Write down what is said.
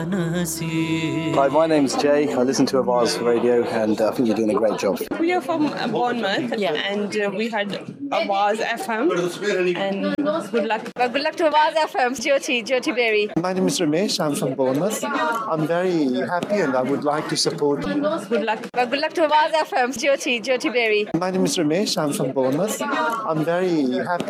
Hi, my name's Jay. I listen to Avaz Radio and I think you're doing a great job. We are from Bournemouth and we had Avaz FM and good luck. Good luck to Avaz FM, Jyoti Berry. My name is Ramesh. I'm from Bournemouth. I'm very happy and I would like to support. Good luck. Good luck to Avaz FM, Jyoti Berry. My name is Ramesh. I'm from Bournemouth. I'm very happy.